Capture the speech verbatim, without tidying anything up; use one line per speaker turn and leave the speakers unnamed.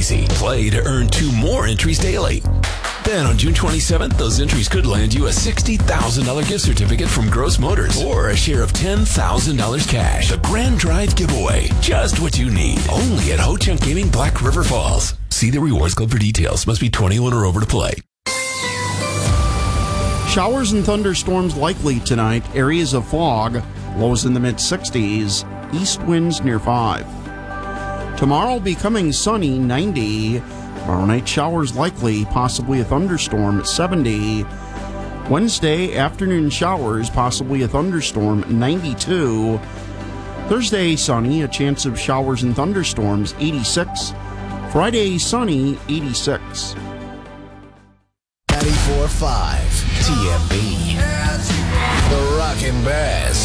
easy. Play to earn two more entries daily. Then on June twenty-seventh, those entries could land you a sixty thousand dollars gift certificate from Gross Motors or a share of ten thousand dollars cash. A Grand Drive giveaway. Just what you need. Only at Ho-Chunk Gaming, Black River Falls. See the Rewards Club for details. Must be twenty-one or over to play.
Showers and thunderstorms likely tonight. Areas of fog. Lows in the mid sixties. East winds near five. Tomorrow becoming sunny, ninety. Tomorrow night showers likely, possibly a thunderstorm at seventy. Wednesday, afternoon showers, possibly a thunderstorm, ninety-two. Thursday, sunny, a chance of showers and thunderstorms, eighty-six. Friday, sunny, eighty-six.
ninety-four point five T M B. The Rockin' Bass.